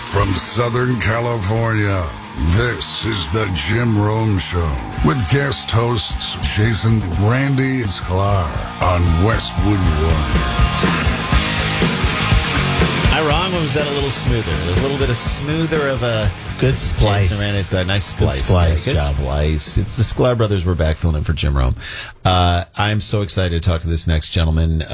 From Southern California, this is the Jim Rome Show with guest hosts Jason Randy Sklar on Westwood One. Am I wrong, or was that a little smoother? A little bit of smoother of a good splice. Jason Randy's got a nice splice. Good splice good job. Splice. It's the Sklar brothers. We're back filling in for Jim Rome. I'm so excited to talk to this next gentleman.